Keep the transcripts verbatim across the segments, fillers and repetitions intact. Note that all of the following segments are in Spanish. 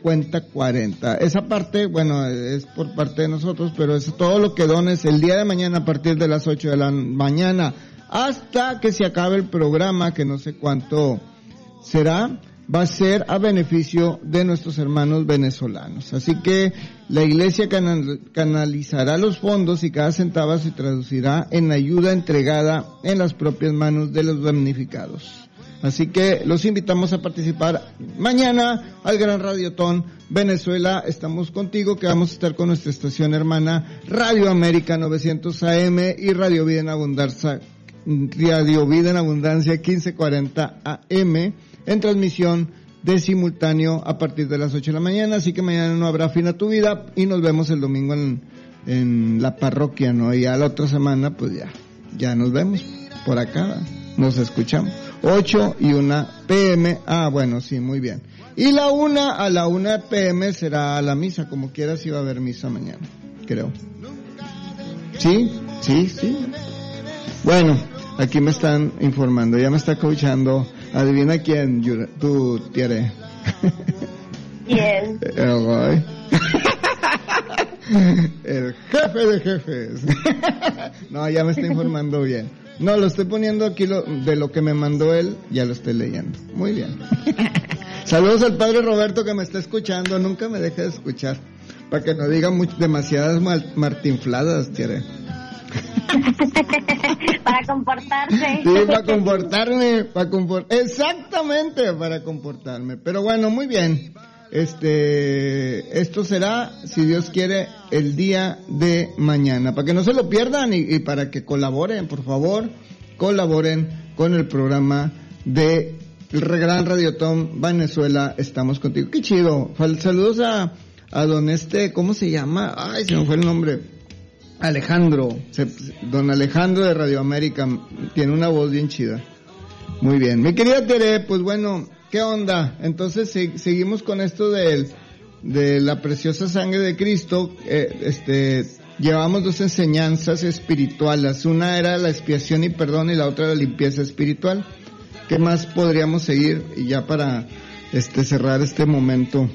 cuenta cuarenta. Esa parte, bueno, es por parte de nosotros, pero es todo lo que dones el día de mañana a partir de las ocho de la mañana hasta que se acabe el programa, que no sé cuánto será, va a ser a beneficio de nuestros hermanos venezolanos. Así que la iglesia canal, canalizará los fondos y cada centavo se traducirá en ayuda entregada en las propias manos de los damnificados. Así que los invitamos a participar mañana al Gran Radiotón Venezuela. Estamos contigo, que vamos a estar con nuestra estación hermana Radio América novecientos A M y Radio Vida en Abundancia, Radio Vida en Abundancia quince cuarenta A M en transmisión de simultáneo a partir de las ocho de la mañana. Así que mañana no habrá fin a tu vida y nos vemos el domingo en, en la parroquia, ¿no? Y ya la otra semana, pues ya, ya nos vemos por acá, nos escuchamos. ocho y una P M. Ah, bueno, sí, muy bien. Y la una, a la una P M será la misa, como quieras, iba a haber misa mañana, creo. ¿Sí? Sí, sí. Bueno, aquí me están informando, ya me está coachando. Adivina quién, Yura, tú, Tiare. ¿Quién? El, el jefe de jefes. No, ya me está informando bien. No, lo estoy poniendo aquí lo, de lo que me mandó él, ya lo estoy leyendo. Muy bien. Saludos al padre Roberto que me está escuchando, nunca me deja de escuchar, para que no diga much, demasiadas mal, martinfladas, Tiare. Para comportarse. Sí, para comportarme, para comport... exactamente, para comportarme. Pero bueno, muy bien. Este, esto será, si Dios quiere, el día de mañana, para que no se lo pierdan y, y para que colaboren, por favor, colaboren con el programa de el Gran Radiotón Venezuela. Estamos contigo. Qué chido. Saludos a, a don este, ¿cómo se llama? Ay, se me fue el nombre. Alejandro, se, don Alejandro de Radio América, tiene una voz bien chida. Muy bien. Mi querida Tere, pues bueno, ¿qué onda? Entonces se, seguimos con esto de, de la preciosa sangre de Cristo. Eh, este, llevamos dos enseñanzas espirituales. Una era la expiación y perdón y la otra la limpieza espiritual. ¿Qué más podríamos seguir? Y ya para este cerrar este momento.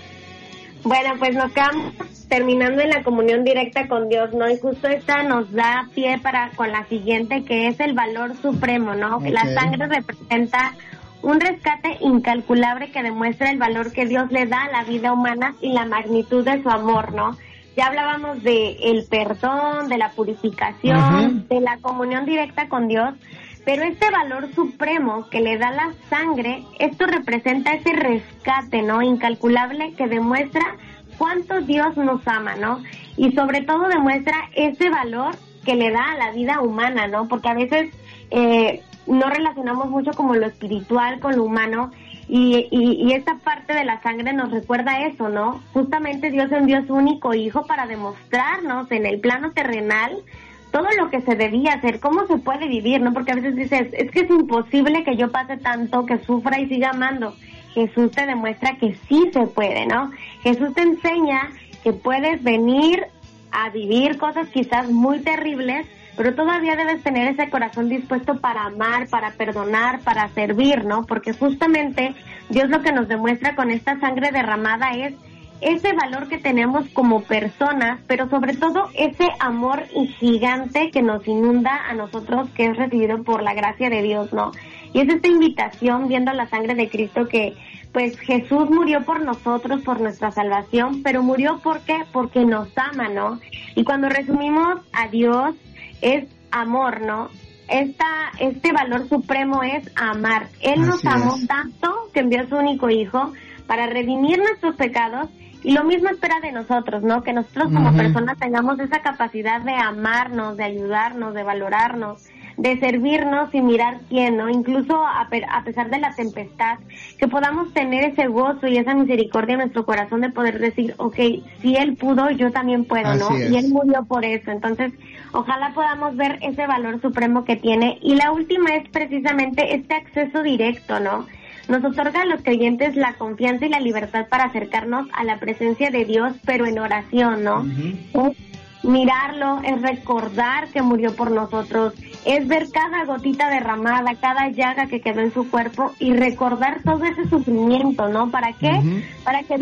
Bueno, pues nos quedamos terminando en la comunión directa con Dios, ¿no? Y justo esta nos da pie para con la siguiente, que es el valor supremo, ¿no? Okay. La sangre representa un rescate incalculable que demuestra el valor que Dios le da a la vida humana y la magnitud de su amor, ¿no? Ya hablábamos de el perdón, de la purificación, uh-huh. de la comunión directa con Dios, pero este valor supremo que le da la sangre, esto representa ese rescate, ¿no? Incalculable que demuestra cuánto Dios nos ama, ¿no? Y sobre todo demuestra ese valor que le da a la vida humana, ¿no? Porque a veces eh, no relacionamos mucho como lo espiritual con lo humano y, y, y esta parte de la sangre nos recuerda eso, ¿no? Justamente Dios envió a su único hijo para demostrarnos en el plano terrenal todo lo que se debía hacer, cómo se puede vivir, ¿no? Porque a veces dices, es que es imposible que yo pase tanto, que sufra y siga amando. Jesús te demuestra que sí se puede, ¿no? Jesús te enseña que puedes venir a vivir cosas quizás muy terribles, pero todavía debes tener ese corazón dispuesto para amar, para perdonar, para servir, ¿no? Porque justamente Dios lo que nos demuestra con esta sangre derramada es ese valor que tenemos como personas, pero sobre todo ese amor gigante que nos inunda a nosotros, que es recibido por la gracia de Dios, ¿no? Y es esta invitación, viendo la sangre de Cristo, que pues Jesús murió por nosotros, por nuestra salvación, pero murió ¿por qué? Porque nos ama, ¿no? Y cuando resumimos a Dios, es amor, ¿no? Esta, este valor supremo es amar. Él nos Así amó es. tanto que envió a su único hijo para redimir nuestros pecados. Y lo mismo espera de nosotros, ¿no? Que nosotros como uh-huh. personas tengamos esa capacidad de amarnos, de ayudarnos, de valorarnos, de servirnos y mirar quién, ¿no? Incluso a, pe- a pesar de la tempestad, que podamos tener ese gozo y esa misericordia en nuestro corazón de poder decir, okay, si Él pudo, yo también puedo, ¿no? Así es. Y Él murió por eso. Entonces, ojalá podamos ver ese valor supremo que tiene. Y la última es precisamente este acceso directo, ¿no? Nos otorga a los creyentes la confianza y la libertad para acercarnos a la presencia de Dios, pero en oración, ¿no? Uh-huh. Es mirarlo, es recordar que murió por nosotros, es ver cada gotita derramada, cada llaga que quedó en su cuerpo y recordar todo ese sufrimiento, ¿no? ¿Para qué? Uh-huh. Para que vivamos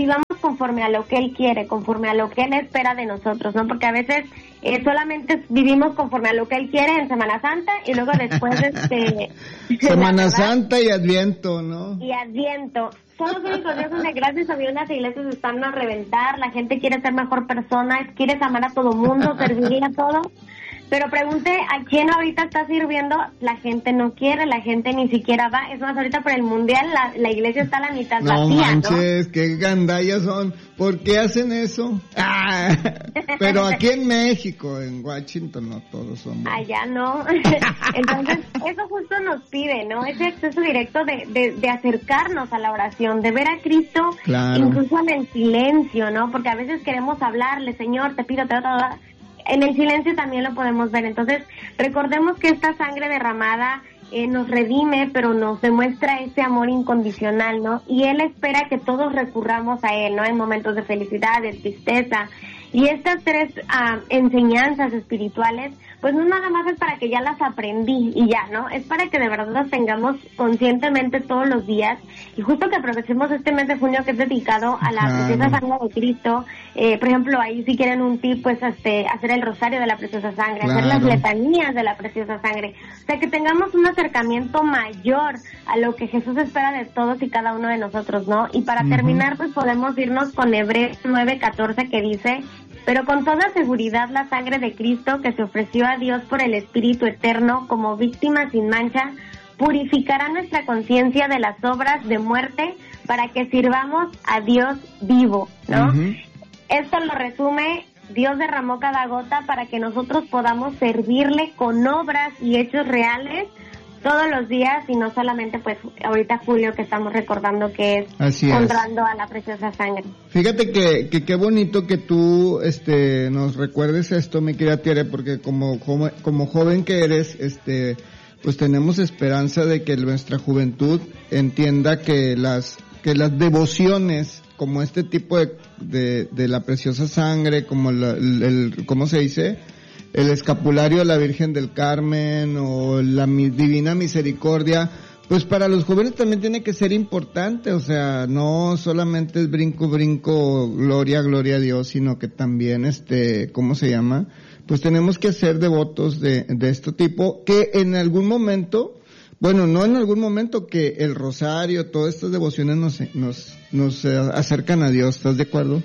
conforme a lo que Él quiere, conforme a lo que Él espera de nosotros, ¿no? Porque a veces eh, solamente vivimos conforme a lo que Él quiere en Semana Santa y luego después este Semana Santa y Adviento, ¿no? Y Adviento. Son los únicos días donde gracias a Dios las iglesias están a reventar, la gente quiere ser mejor persona, quieres amar a todo mundo, servir a todos. Pero pregunte a quién ahorita está sirviendo, la gente no quiere, la gente ni siquiera va. Es más, ahorita por el mundial la, la iglesia está a la mitad no vacía, manches, ¿no? qué gandallas son. ¿Por qué hacen eso? Ah, pero aquí en México, en Washington, no todos son. Allá no. Entonces, eso justo nos pide, ¿no? Ese acceso directo de, de, de acercarnos a la oración, de ver a Cristo, claro, incluso en el silencio, ¿no? Porque a veces queremos hablarle, Señor, te pido, te doy, en el silencio también lo podemos ver. Entonces, recordemos que esta sangre derramada eh, nos redime, pero nos demuestra ese amor incondicional, ¿no? Y Él espera que todos recurramos a Él, ¿no? En momentos de felicidad, de tristeza. Y estas tres uh, enseñanzas espirituales, pues no nada más es para que ya las aprendí y ya, ¿no? Es para que de verdad las tengamos conscientemente todos los días. Y justo que aprovechemos este mes de junio que es dedicado a la claro, preciosa sangre de Cristo. Eh, por ejemplo, ahí si quieren un tip, pues este, hacer el rosario de la preciosa sangre, claro, hacer las letanías de la preciosa sangre. O sea, que tengamos un acercamiento mayor a lo que Jesús espera de todos y cada uno de nosotros, ¿no? Y para uh-huh. terminar, pues podemos irnos con Hebreos nueve catorce que dice: pero con toda seguridad la sangre de Cristo que se ofreció a Dios por el Espíritu Eterno como víctima sin mancha, purificará nuestra conciencia de las obras de muerte para que sirvamos a Dios vivo, ¿no? Uh-huh. Esto lo resume: Dios derramó cada gota para que nosotros podamos servirle con obras y hechos reales todos los días, y no solamente pues ahorita julio que estamos recordando que es Así honrando es. a la preciosa sangre. Fíjate que que qué bonito que tú este nos recuerdes esto, mi querida Tere, porque como como, como joven que eres, este pues tenemos esperanza de que nuestra juventud entienda que las que las devociones como este tipo de de, de la preciosa sangre, como la, el, el ¿cómo se dice? el escapulario de la Virgen del Carmen o la mi, Divina Misericordia, pues para los jóvenes también tiene que ser importante, o sea, no solamente es brinco, brinco, gloria, gloria a Dios, sino que también, este, ¿cómo se llama? Pues tenemos que ser devotos de, de este tipo, que en algún momento, bueno, no en algún momento, que el rosario, todas estas devociones nos, nos, nos eh, acercan a Dios, ¿estás de acuerdo?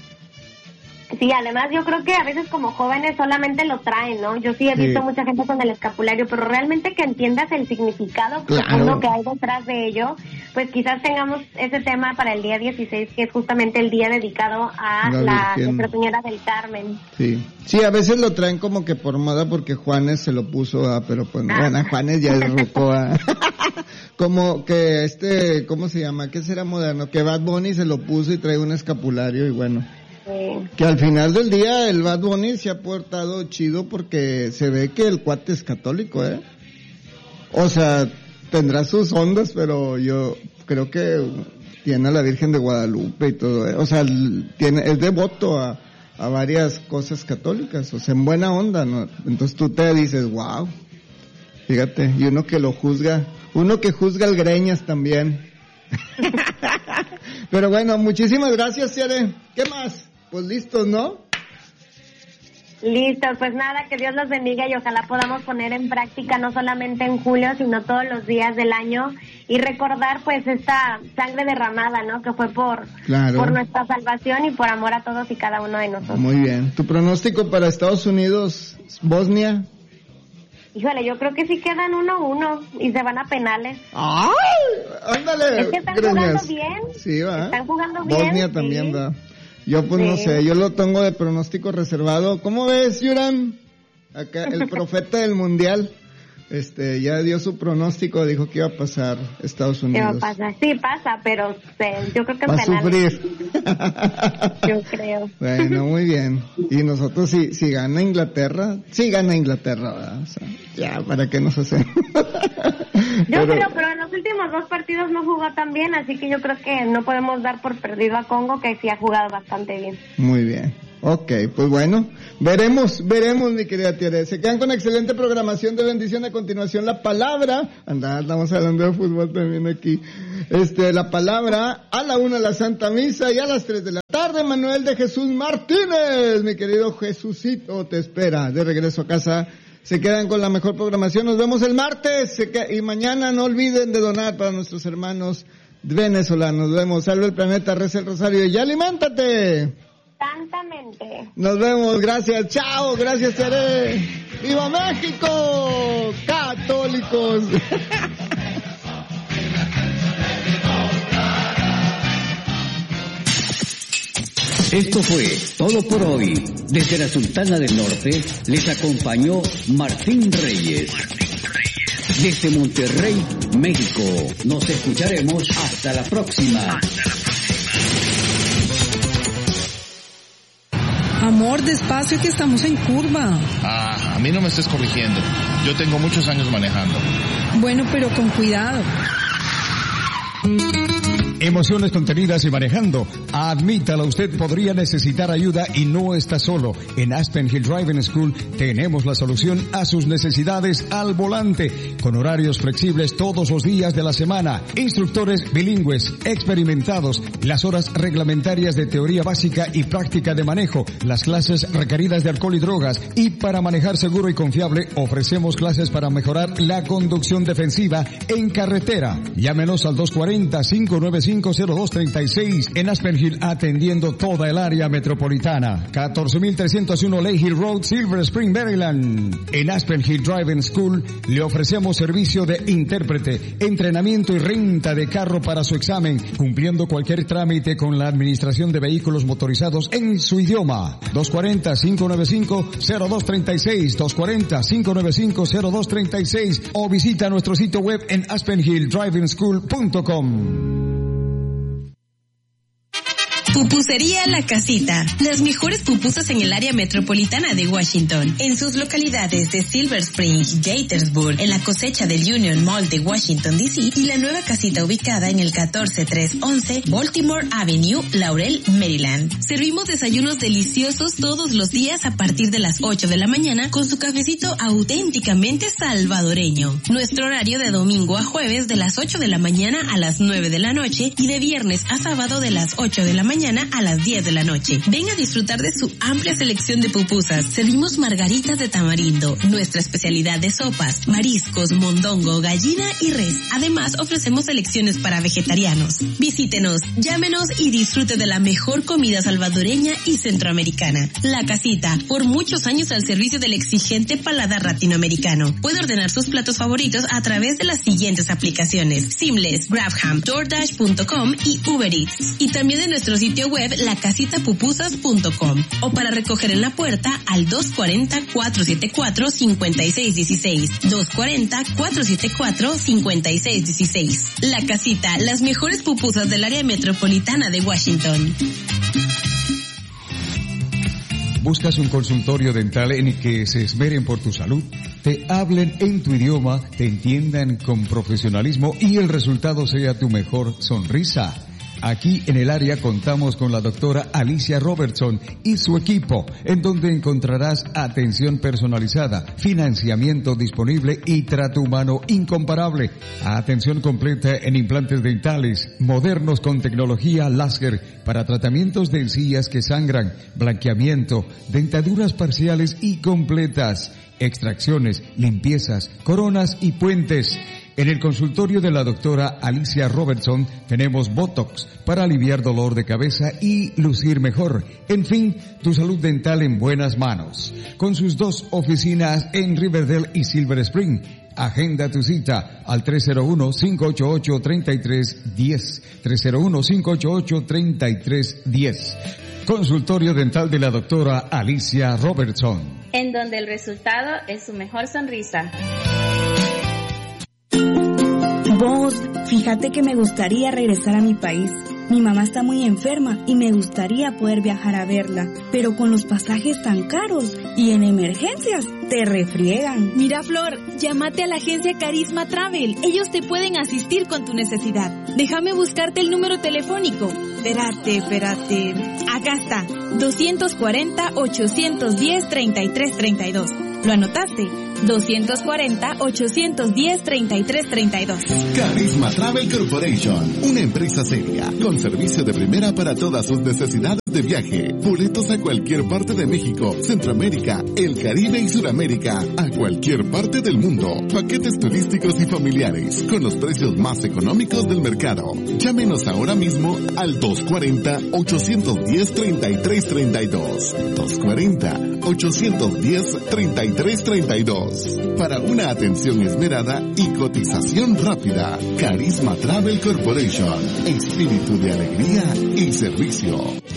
Sí, además yo creo que a veces como jóvenes solamente lo traen, ¿no? Yo sí he visto sí. mucha gente con el escapulario, pero realmente que entiendas el significado claro. profundo que hay detrás de ello, pues quizás tengamos ese tema para el día dieciséis, que es justamente el día dedicado a la, la Nuestra Señora del Carmen. Sí, sí, a veces lo traen como que por moda porque Juanes se lo puso, ah, pero pues ah. bueno, Juanes ya es ruco, ah. Como que este, ¿cómo se llama? ¿Qué será moderno? Que Bad Bunny se lo puso y trae un escapulario y bueno. Sí. Que al final del día el Bad Bunny se ha portado chido porque se ve que el cuate es católico, ¿eh? O sea, tendrá sus ondas, pero yo creo que tiene a la Virgen de Guadalupe y todo, ¿eh? O sea, tiene, es devoto a, a varias cosas católicas, o sea, en buena onda, ¿no? Entonces tú te dices, wow, fíjate, y uno que lo juzga, uno que juzga al Greñas también. Pero bueno, muchísimas gracias, Tere. ¿Qué más? Pues listos, ¿no? Listo, pues nada, que Dios los bendiga y ojalá podamos poner en práctica no solamente en julio, sino todos los días del año y recordar pues esta sangre derramada, ¿no? Que fue por, claro. por nuestra salvación y por amor a todos y cada uno de nosotros. Muy bien. ¿Tu pronóstico para Estados Unidos, Bosnia? Híjole, yo creo que sí quedan uno uno y se van a penales. ¡Ay! ¡Ándale! Es que están Greñas. jugando bien. Sí, va. Están jugando bien. Bosnia también sí. va. Yo pues sí. no sé, yo lo tengo de pronóstico reservado. ¿Cómo ves, Yuran? Acá, el profeta del mundial, este, ya dio su pronóstico, dijo que iba a pasar Estados Unidos. ¿Qué va a pasar? Sí pasa, pero eh, yo creo que va en a sufrir. Yo creo. Bueno, muy bien. Y nosotros si, si gana Inglaterra, sí gana Inglaterra, ¿verdad? O sea, ya, ¿para qué nos hacemos? Yo pero, creo, pero en los últimos dos partidos no jugó tan bien, así que yo creo que no podemos dar por perdido a Congo, que sí ha jugado bastante bien. Muy bien. Ok, pues bueno, veremos, veremos, mi querida Tere. Se quedan con excelente programación de bendición. A continuación, la palabra, anda, estamos hablando de fútbol también aquí. Este, la palabra, a la una la Santa Misa y a las tres de la tarde, Manuel de Jesús Martínez. Mi querido Jesucito te espera de regreso a casa. Se quedan con la mejor programación. Nos vemos el martes y mañana no olviden de donar para nuestros hermanos venezolanos. Nos vemos. Salve el planeta, reza el rosario y aliméntate. Santamente. Nos vemos. Gracias. Chao. Gracias, Tere. ¡Viva México! ¡Católicos! Esto fue todo por hoy. Desde la Sultana del Norte les acompañó Martín Reyes. Desde Monterrey, México. Nos escucharemos hasta la próxima. Amor, despacio que estamos en curva. Ah, a mí no me estés corrigiendo. Yo tengo muchos años manejando. Bueno, pero con cuidado. Emociones contenidas y manejando. Admítalo, usted podría necesitar ayuda y no está solo. En Aspen Hill Driving School tenemos la solución a sus necesidades al volante, con horarios flexibles todos los días de la semana, instructores bilingües, experimentados, las horas reglamentarias de teoría básica y práctica de manejo, las clases requeridas de alcohol y drogas, y para manejar seguro y confiable ofrecemos clases para mejorar la conducción defensiva en carretera. Llámenos al dos cuatro cero, cinco nueve cinco, cero dos tres seis en Aspen Hill, atendiendo toda el área metropolitana. catorce mil trescientos uno Lake Hill Road, Silver Spring, Maryland. En Aspen Hill Driving School le ofrecemos servicio de intérprete, entrenamiento y renta de carro para su examen, cumpliendo cualquier trámite con la administración de vehículos motorizados en su idioma. dos cuatro cero, cinco nueve cinco, cero dos tres seis, dos cuatro cero, cinco nueve cinco, cero dos tres seis o visita nuestro sitio web en aspen hill driving school punto com. Pupusería La Casita. Las mejores pupusas en el área metropolitana de Washington. En sus localidades de Silver Spring, Gaithersburg, en la cosecha del Union Mall de Washington, D C y la nueva casita ubicada en el catorce trescientos once Baltimore Avenue, Laurel, Maryland. Servimos desayunos deliciosos todos los días a partir de las ocho de la mañana con su cafecito auténticamente salvadoreño. Nuestro horario de domingo a jueves de las ocho de la mañana a las nueve de la noche y de viernes a sábado de las ocho de la mañana a las diez de la noche. Ven a disfrutar de su amplia selección de pupusas. Servimos margaritas de tamarindo, nuestra especialidad de sopas, mariscos, mondongo, gallina y res. Además, ofrecemos selecciones para vegetarianos. Visítenos, llámenos y disfrute de la mejor comida salvadoreña y centroamericana. La Casita, por muchos años al servicio del exigente paladar latinoamericano. Puede ordenar sus platos favoritos a través de las siguientes aplicaciones: Seamless, Grabham, DoorDash punto com y Uber Eats. Y también de nuestro sitio web la casita pupusas punto com o para recoger en la puerta al dos cuatro cero, cuatro siete cuatro, cinco seis uno seis, dos cuatro cero, cuatro siete cuatro, cinco seis uno seis. La Casita, las mejores pupusas del área metropolitana de Washington. ¿Buscas un consultorio dental en el que se esmeren por tu salud? Te hablen en tu idioma, te entiendan con profesionalismo y el resultado sea tu mejor sonrisa. Aquí en el área contamos con la doctora Alicia Robertson y su equipo, en donde encontrarás atención personalizada, financiamiento disponible y trato humano incomparable. Atención completa en implantes dentales, modernos con tecnología láser para tratamientos de encías que sangran, blanqueamiento, dentaduras parciales y completas, extracciones, limpiezas, coronas y puentes. En el consultorio de la doctora Alicia Robertson tenemos Botox para aliviar dolor de cabeza y lucir mejor. En fin, tu salud dental en buenas manos. Con sus dos oficinas en Riverdale y Silver Spring. Agenda tu cita al tres cero uno, cinco ocho ocho, tres tres uno cero, tres cero uno, cinco ocho ocho, tres tres uno cero. Consultorio dental de la doctora Alicia Robertson. En donde el resultado es su mejor sonrisa. Vos, fíjate que me gustaría regresar a mi país. Mi mamá está muy enferma y me gustaría poder viajar a verla, pero con los pasajes tan caros y en emergencias te refriegan. Mira, Flor, llámate a la agencia Carisma Travel. Ellos te pueden asistir con tu necesidad. Déjame buscarte el número telefónico. Espérate, espérate. Acá está, dos cuarenta, ochocientos diez, treinta y tres treinta y dos. ¿Lo anotaste? dos cuarenta, ochocientos diez, treinta y tres treinta y dos. Carisma Travel Corporation, una empresa seria, con servicio de primera para todas sus necesidades de viaje. Boletos a cualquier parte de México, Centroamérica, el Caribe y Sudamérica, a cualquier parte del mundo. Paquetes turísticos y familiares, con los precios más económicos del mercado. Llámenos ahora mismo al dos cuarenta, ochocientos diez, treinta y tres treinta y dos. dos cuarenta, ochocientos diez, treinta y tres treinta y dos. Para una atención esmerada y cotización rápida. Carisma Travel Corporation. Espíritu de alegría y servicio.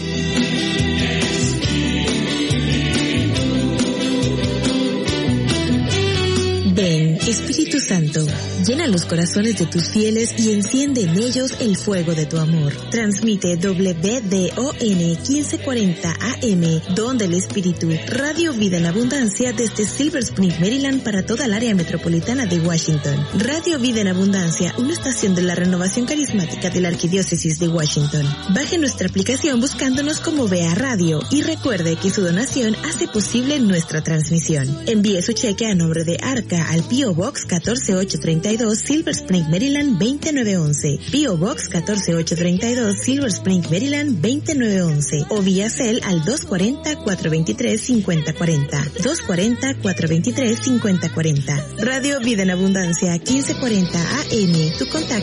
Ven, Espíritu Santo, llena los corazones de tus fieles y enciende en ellos el fuego de tu amor. Transmite W D O N quince cuarenta A M, Don del Espíritu, Radio Vida en Abundancia desde Silver Spring, Maryland para toda el área metropolitana de Washington. Radio Vida en Abundancia, una estación de la renovación carismática de la Arquidiócesis de Washington. Baje nuestra aplicación buscándonos como Vea Radio y recuerde que su donación hace posible nuestra transmisión. Envíe su cheque a nombre de Arca al P O Box catorce ocho treinta y dos, Silver Spring, Maryland veinte nueve once. P O Box catorce ocho treinta y dos, Silver Spring, Maryland veinte nueve once. O vía Cel al dos cuarenta, cuatrocientos veintitrés, cincuenta cuarenta. dos cuarenta, cuatrocientos veintitrés, cincuenta cuarenta. Radio Vida en Abundancia quince cuarenta A M. Tu contacto